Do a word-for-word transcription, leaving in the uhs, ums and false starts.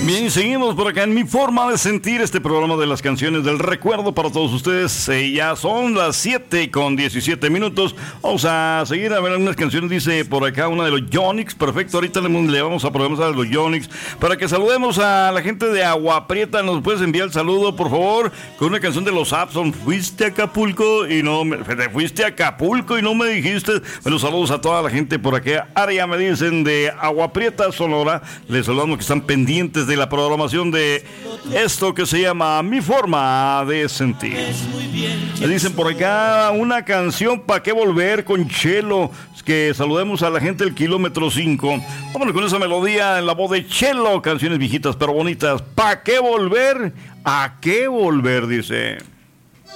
Bien, seguimos por acá en Mi Forma de Sentir, este programa de las canciones del recuerdo para todos ustedes. Eh, ya son las siete con diecisiete minutos. Vamos a seguir a ver algunas canciones. Dice por acá una de los Yonix. Perfecto, ahorita le, le vamos a programar a los Yonix para que saludemos a la gente de Agua Prieta. ¿Nos puedes enviar el saludo, por favor? Con una canción de los Abson. Fuiste a Acapulco y no me... Fuiste a Acapulco y no me dijiste. Bueno, saludos a toda la gente por acá. Área, me dicen, de Agua Prieta, Sonora. Les saludamos que están pendientes de la programación de esto que se llama Mi Forma de Sentir. Me dicen por acá una canción ¿Pa' qué volver? Con Chelo. Que saludemos a la gente del kilómetro cinco. Vámonos con esa melodía en la voz de Chelo. Canciones viejitas pero bonitas. ¿Pa' qué volver? ¿A qué volver? Dice.